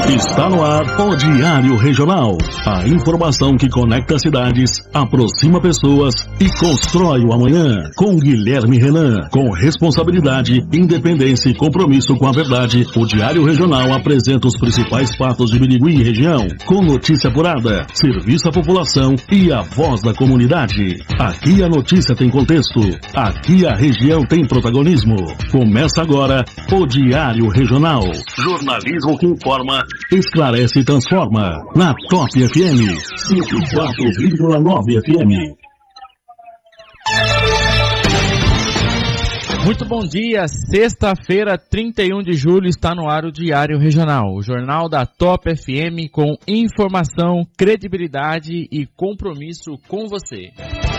Está no ar o Diário Regional. A informação que conecta cidades, aproxima pessoas e constrói o amanhã. Com Guilherme Renan. Com responsabilidade, independência e compromisso com a verdade, o Diário Regional apresenta os principais fatos de Birigui e região. Com notícia apurada, serviço à população e a voz da comunidade. Aqui a notícia tem contexto. Aqui a região tem protagonismo. Começa agora o Diário Regional. Jornalismo que informa, esclarece e transforma. Na Top FM 104,9 FM. Muito bom dia, sexta-feira, 31 de julho, está no ar o Diário Regional, o jornal da Top FM com informação, credibilidade e compromisso com você.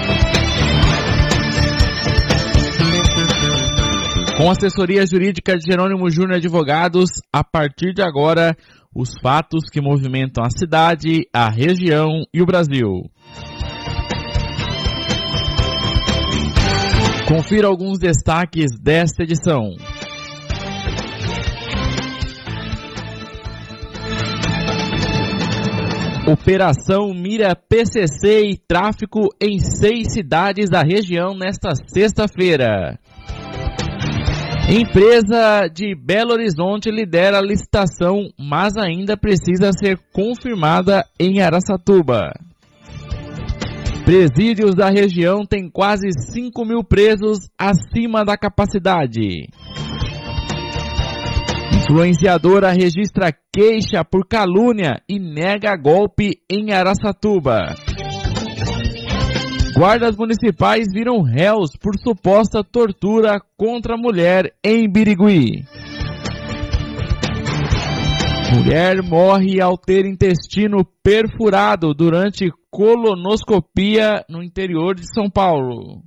Com assessoria jurídica de Jerônimo Júnior Advogados, a partir de agora, os fatos que movimentam a cidade, a região e o Brasil. Confira alguns destaques desta edição. Operação mira PCC e tráfico em 6 cidades da região nesta sexta-feira. Empresa de Belo Horizonte lidera a licitação, mas ainda precisa ser confirmada em Araçatuba. Presídios da região têm quase 5 mil presos acima da capacidade. Influenciadora registra queixa por calúnia e nega golpe em Araçatuba. Guardas municipais viram réus por suposta tortura contra mulher em Birigui. Mulher morre ao ter intestino perfurado durante colonoscopia no interior de São Paulo.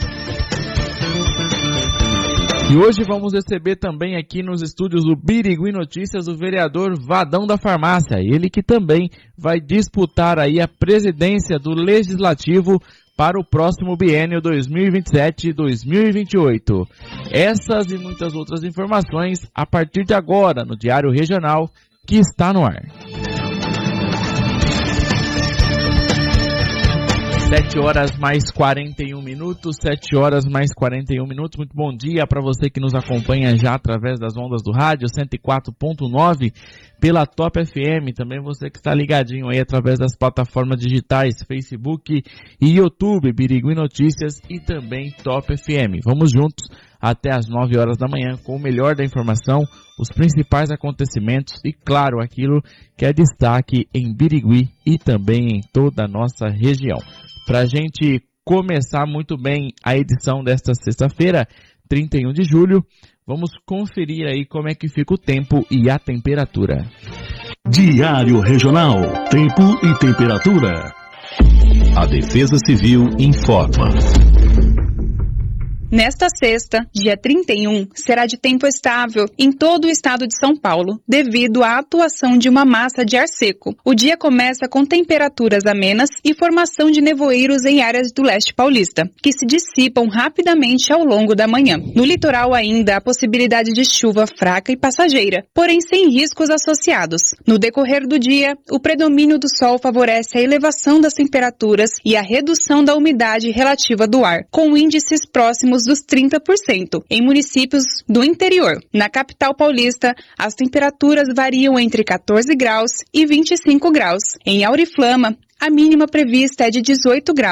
E hoje vamos receber também aqui nos estúdios do Birigui Notícias o vereador Vadão da Farmácia, ele que também vai disputar aí a presidência do Legislativo para o próximo biênio 2027-2028. Essas e muitas outras informações a partir de agora no Diário Regional, que está no ar. 7 horas mais 41 minutos, 7 horas mais 41 minutos. Muito bom dia para você que nos acompanha já através das ondas do rádio 104.9 pela Top FM. Também você que está ligadinho aí através das plataformas digitais Facebook e YouTube, Birigui Notícias e também Top FM. Vamos juntos até as 9 horas da manhã com o melhor da informação, os principais acontecimentos e, claro, aquilo que é destaque em Birigui e também em toda a nossa região. Para a gente começar muito bem a edição desta sexta-feira, 31 de julho, vamos conferir aí como é que fica o tempo e a temperatura. Diário Regional, tempo e temperatura. A Defesa Civil informa. Nesta sexta, dia 31, será de tempo estável em todo o estado de São Paulo, devido à atuação de uma massa de ar seco. O dia começa com temperaturas amenas e formação de nevoeiros em áreas do leste paulista, que se dissipam rapidamente ao longo da manhã. No litoral ainda há possibilidade de chuva fraca e passageira, porém sem riscos associados. No decorrer do dia, o predomínio do sol favorece a elevação das temperaturas e a redução da umidade relativa do ar, com índices próximos dos 30% em municípios do interior. Na capital paulista, as temperaturas variam entre 14 graus e 25 graus. Em Auriflama, a mínima prevista é de 18 graus.